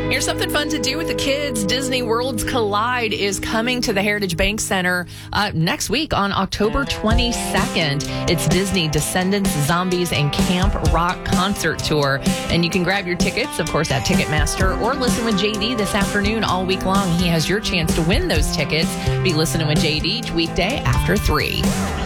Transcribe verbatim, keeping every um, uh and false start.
Here's something fun to do with the kids. Disney World's Collide is coming to the Heritage Bank Center uh, next week on October twenty-second. It's Disney Descendants, Zombies, and Camp Rock concert tour. And you can grab your tickets, of course, at Ticketmaster, or listen with J D this afternoon all week long. He has your chance to win those tickets. Be listening with J D each weekday after three.